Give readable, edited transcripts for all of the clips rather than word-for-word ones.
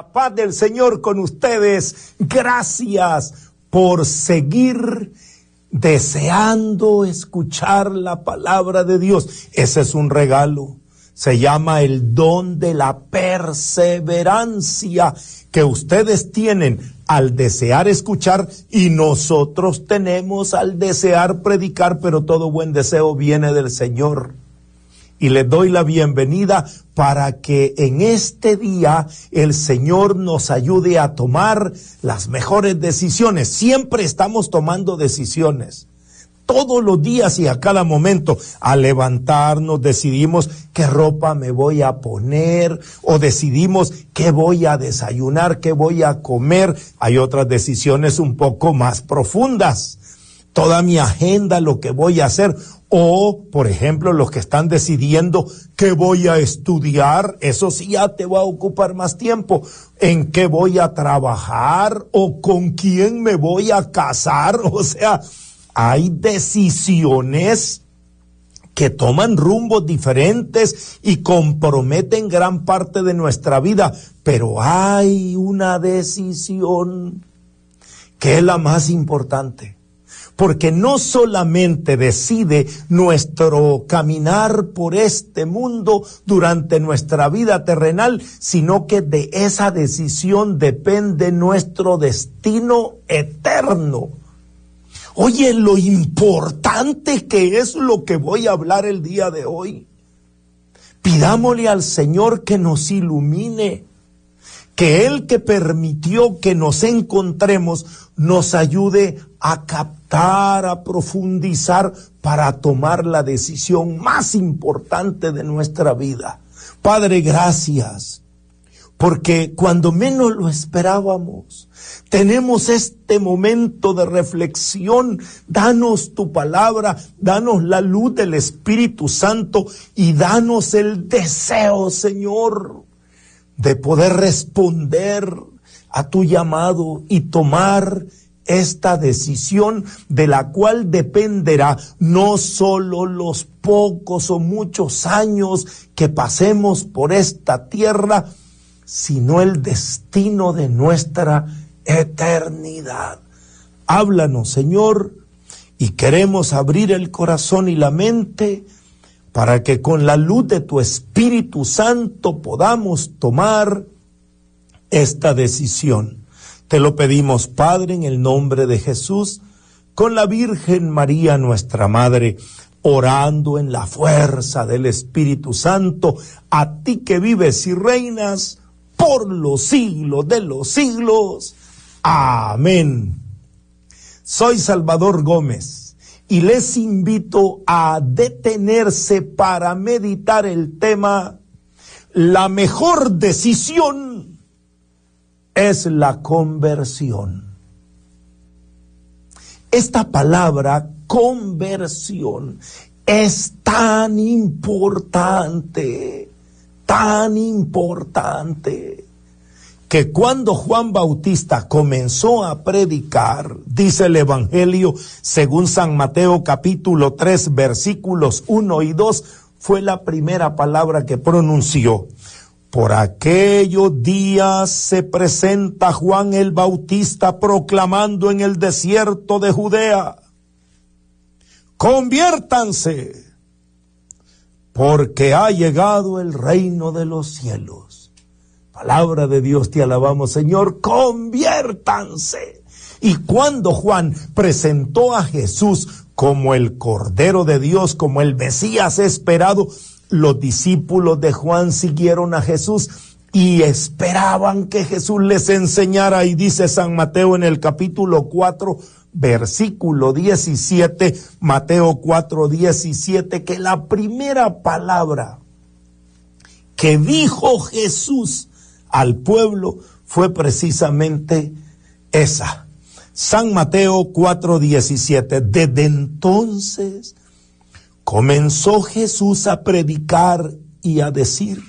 La paz del Señor con ustedes. Gracias por seguir deseando escuchar la palabra de Dios. Ese es un regalo. Se llama el don de la perseverancia que ustedes tienen al desear escuchar y nosotros tenemos al desear predicar, pero todo buen deseo viene del Señor. Y les doy la bienvenida para que en este día el Señor nos ayude a tomar las mejores decisiones. Siempre estamos tomando decisiones. Todos los días y a cada momento, al levantarnos decidimos qué ropa me voy a poner o decidimos qué voy a desayunar, qué voy a comer. Hay otras decisiones un poco más profundas. Toda mi agenda, lo que voy a hacer. O, por ejemplo, los que están decidiendo qué voy a estudiar, eso sí ya te va a ocupar más tiempo. En qué voy a trabajar o con quién me voy a casar. O sea, hay decisiones que toman rumbos diferentes y comprometen gran parte de nuestra vida. Pero hay una decisión que es la más importante. Porque no solamente decide nuestro caminar por este mundo durante nuestra vida terrenal, sino que de esa decisión depende nuestro destino eterno. Oye, lo importante que es lo que voy a hablar el día de hoy. Pidámosle al Señor que nos ilumine, que Él que permitió que nos encontremos nos ayude a captar, a profundizar para tomar la decisión más importante de nuestra vida. Padre, gracias, porque cuando menos lo esperábamos, tenemos este momento de reflexión. Danos tu palabra, danos la luz del Espíritu Santo y danos el deseo, Señor, de poder responder a tu llamado y tomar esta decisión de la cual dependerá no solo los pocos o muchos años que pasemos por esta tierra, sino el destino de nuestra eternidad. Háblanos, Señor, y queremos abrir el corazón y la mente para que con la luz de tu Espíritu Santo podamos tomar esta decisión. Te lo pedimos, Padre, en el nombre de Jesús, con la Virgen María, nuestra Madre, orando en la fuerza del Espíritu Santo, a ti que vives y reinas por los siglos de los siglos. Amén. Soy Salvador Gómez y les invito a detenerse para meditar el tema: la mejor decisión es la conversión. Esta palabra conversión es tan importante, que cuando Juan Bautista comenzó a predicar, dice el Evangelio según San Mateo capítulo 3 versículos 1 y 2, fue la primera palabra que pronunció. Por aquellos días se presenta Juan el Bautista proclamando en el desierto de Judea: conviértanse, porque ha llegado el reino de los cielos. Palabra de Dios, te alabamos, Señor. Conviértanse. Y cuando Juan presentó a Jesús como el Cordero de Dios, como el Mesías esperado, los discípulos de Juan siguieron a Jesús y esperaban que Jesús les enseñara. Y dice San Mateo en el capítulo 4, versículo 17, Mateo 4, 17, que la primera palabra que dijo Jesús al pueblo fue precisamente esa. San Mateo 4, 17. Desde entonces comenzó Jesús a predicar y a decir: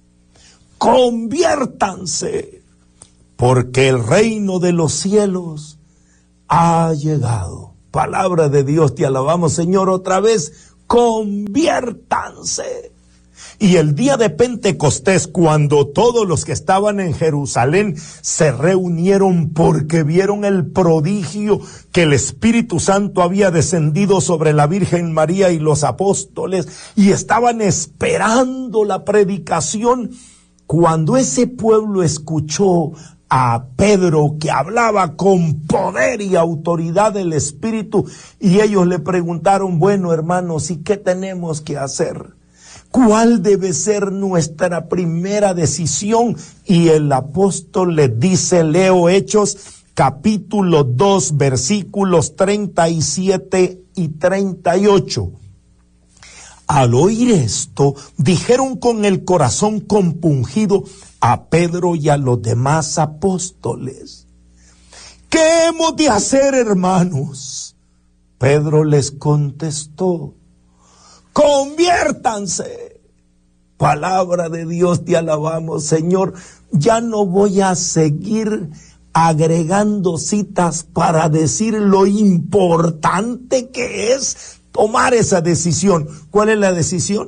conviértanse, porque el reino de los cielos ha llegado. Palabra de Dios, te alabamos, Señor. Otra vez, conviértanse. Y el día de Pentecostés, cuando todos los que estaban en Jerusalén se reunieron porque vieron el prodigio que el Espíritu Santo había descendido sobre la Virgen María y los apóstoles, y estaban esperando la predicación, cuando ese pueblo escuchó a Pedro que hablaba con poder y autoridad del Espíritu, y ellos le preguntaron, bueno, hermanos, ¿y qué tenemos que hacer? ¿Cuál debe ser nuestra primera decisión? Y el apóstol les dice, leo Hechos capítulo 2 versículos 37 y 38. Al oír esto, dijeron con el corazón compungido a Pedro y a los demás apóstoles, ¿qué hemos de hacer, hermanos? Pedro les contestó, conviértanse. Palabra de Dios, te alabamos, Señor. Ya no voy a seguir agregando citas para decir lo importante que es tomar esa decisión. ¿Cuál es la decisión?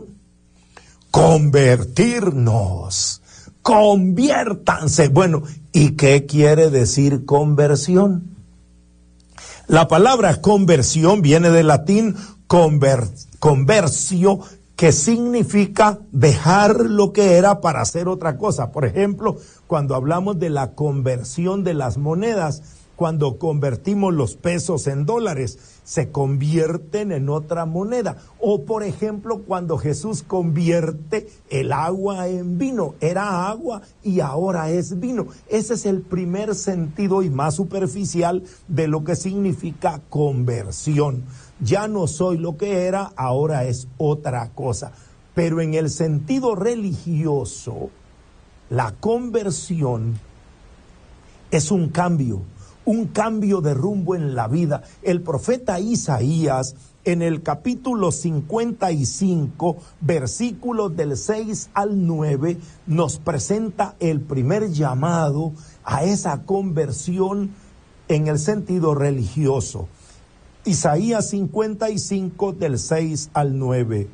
Convertirnos. Conviértanse. Bueno, ¿y qué quiere decir conversión? La palabra conversión viene del latín conversio, que significa dejar lo que era para hacer otra cosa. Por ejemplo, cuando hablamos de la conversión de las monedas, cuando convertimos los pesos en dólares, se convierten en otra moneda. O por ejemplo, cuando Jesús convierte el agua en vino, era agua y ahora es vino. Ese es el primer sentido y más superficial de lo que significa conversión. Ya no soy lo que era, ahora es otra cosa. Pero en el sentido religioso, la conversión es un cambio de rumbo en la vida. El profeta Isaías, en el capítulo 55, versículos del 6 al 9, nos presenta el primer llamado a esa conversión en el sentido religioso. Isaías 55 del 6 al 9.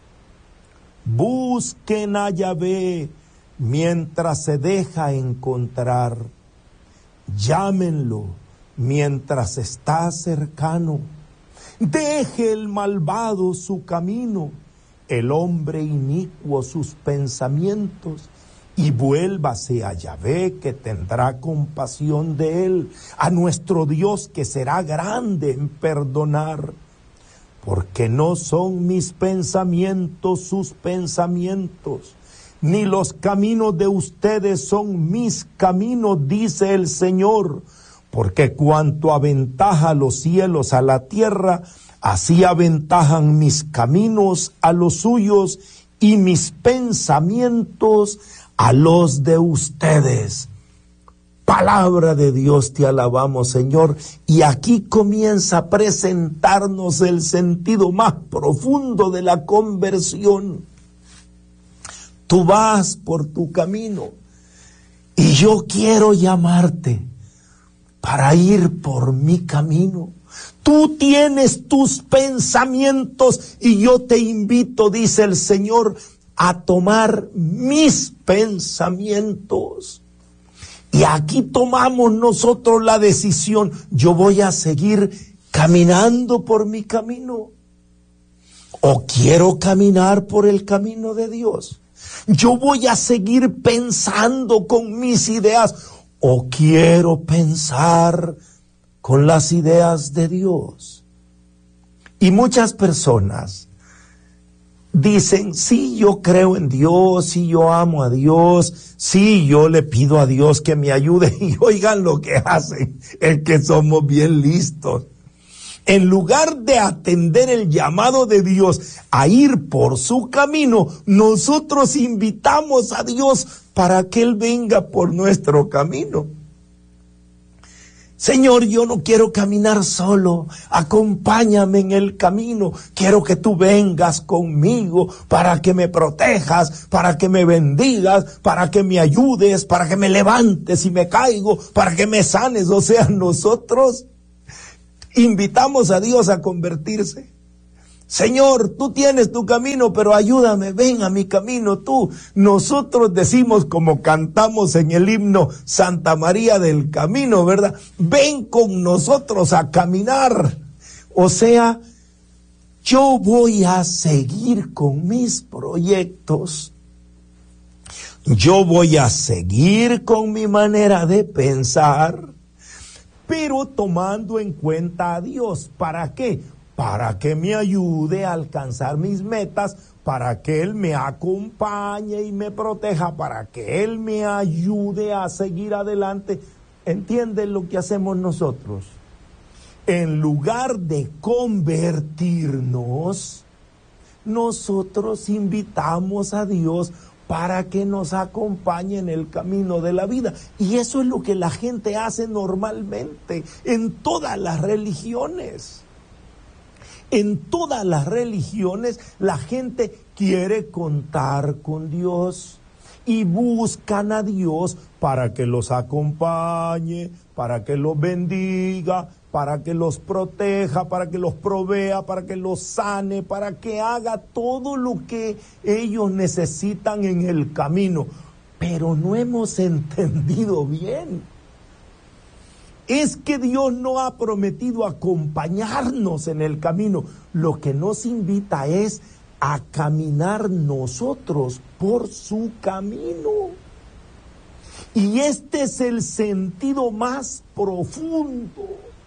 Busquen a Yahvé mientras se deja encontrar. Llámenlo mientras está cercano. Deje el malvado su camino, el hombre inicuo sus pensamientos, y vuélvase a Yahvé, que tendrá compasión de él, a nuestro Dios, que será grande en perdonar. Porque no son mis pensamientos sus pensamientos, ni los caminos de ustedes son mis caminos, dice el Señor. Porque cuanto aventaja los cielos a la tierra, así aventajan mis caminos a los suyos, y mis pensamientos a los de ustedes. Palabra de Dios, te alabamos, Señor. Y aquí comienza a presentarnos el sentido más profundo de la conversión. Tú vas por tu camino y yo quiero llamarte para ir por mi camino. Tú tienes tus pensamientos y yo te invito, dice el Señor, a tomar mis pensamientos. Y aquí tomamos nosotros la decisión, yo voy a seguir caminando por mi camino, o quiero caminar por el camino de Dios. Yo voy a seguir pensando con mis ideas, o quiero pensar con las ideas de Dios. Y muchas personas dicen, sí, yo creo en Dios, sí, yo amo a Dios, sí, yo le pido a Dios que me ayude, y oigan lo que hacen, es que somos bien listos. En lugar de atender el llamado de Dios a ir por su camino, nosotros invitamos a Dios para que Él venga por nuestro camino. Señor, yo no quiero caminar solo, acompáñame en el camino, quiero que tú vengas conmigo para que me protejas, para que me bendigas, para que me ayudes, para que me levantes si me caigo, para que me sanes. O sea, nosotros invitamos a Dios a convertirse. Señor, tú tienes tu camino, pero ayúdame, ven a mi camino tú. Nosotros decimos, como cantamos en el himno Santa María del Camino, ¿verdad? Ven con nosotros a caminar. O sea, yo voy a seguir con mis proyectos. Yo voy a seguir con mi manera de pensar, pero tomando en cuenta a Dios. ¿Para qué? Para que me ayude a alcanzar mis metas, para que Él me acompañe y me proteja, para que Él me ayude a seguir adelante. ¿Entienden lo que hacemos nosotros? En lugar de convertirnos, nosotros invitamos a Dios para que nos acompañe en el camino de la vida. Y eso es lo que la gente hace normalmente en todas las religiones. En todas las religiones la gente quiere contar con Dios y buscan a Dios para que los acompañe, para que los bendiga, para que los proteja, para que los provea, para que los sane, para que haga todo lo que ellos necesitan en el camino. Pero no hemos entendido bien. Es que Dios no ha prometido acompañarnos en el camino. Lo que nos invita es a caminar nosotros por su camino. Y este es el sentido más profundo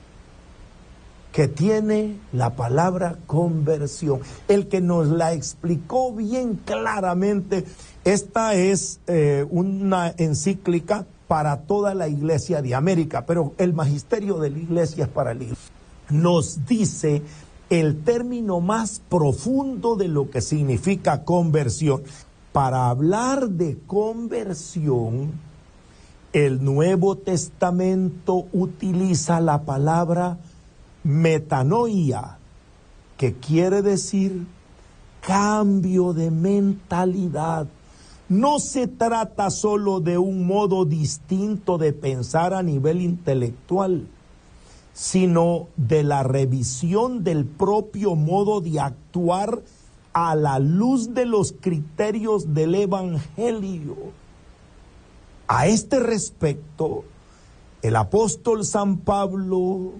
que tiene la palabra conversión. El que nos la explicó bien claramente, esta es una encíclica para toda la Iglesia de América, pero el magisterio de la Iglesia es para la Iglesia. Nos dice el término más profundo de lo que significa conversión. Para hablar de conversión, el Nuevo Testamento utiliza la palabra metanoia, que quiere decir cambio de mentalidad. No se trata solo de un modo distinto de pensar a nivel intelectual, sino de la revisión del propio modo de actuar a la luz de los criterios del Evangelio. A este respecto, el apóstol San Pablo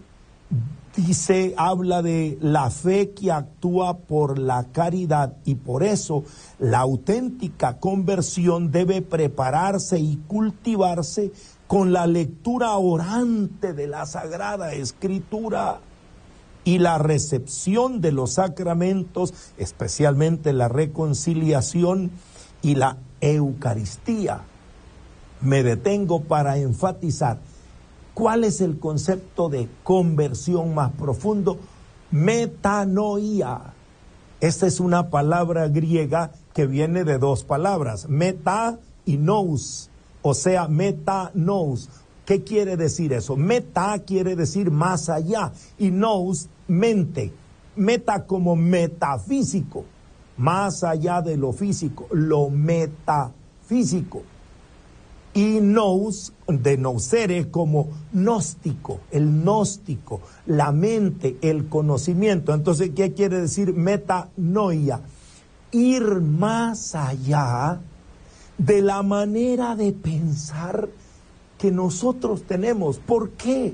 habla de la fe que actúa por la caridad, y por eso la auténtica conversión debe prepararse y cultivarse con la lectura orante de la Sagrada Escritura y la recepción de los sacramentos, especialmente la reconciliación y la Eucaristía. Me detengo para enfatizar. ¿Cuál es el concepto de conversión más profundo? Metanoia. Esta es una palabra griega que viene de dos palabras, meta y nous, o sea, metanous. ¿Qué quiere decir eso? Meta quiere decir más allá y nous, mente. Meta como metafísico, más allá de lo físico, lo metafísico. Y nous, de nocere, como gnóstico, el gnóstico, la mente, el conocimiento. Entonces, ¿qué quiere decir metanoia? Ir más allá de la manera de pensar que nosotros tenemos. ¿Por qué?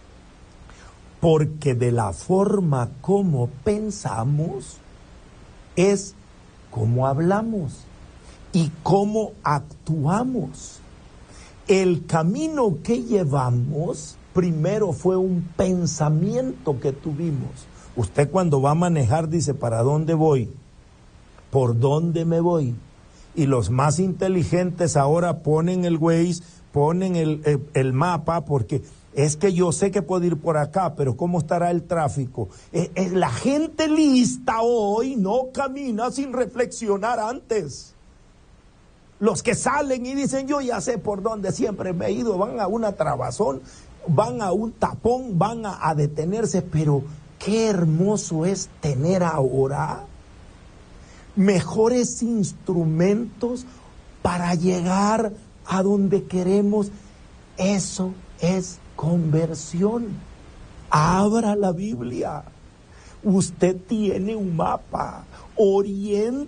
Porque de la forma como pensamos es como hablamos y cómo actuamos. El camino que llevamos primero fue un pensamiento que tuvimos. Usted cuando va a manejar dice, ¿para dónde voy? ¿Por dónde me voy? Y los más inteligentes ahora ponen el Waze, ponen el mapa, porque es que yo sé que puedo ir por acá, pero ¿cómo estará el tráfico? La gente lista hoy no camina sin reflexionar antes. Los que salen y dicen, yo ya sé por dónde siempre me he ido, van a una trabazón, van a un tapón, van a detenerse, pero qué hermoso es tener ahora mejores instrumentos para llegar a donde queremos. Eso es conversión. Abra la Biblia. usted tiene un mapa. Oriente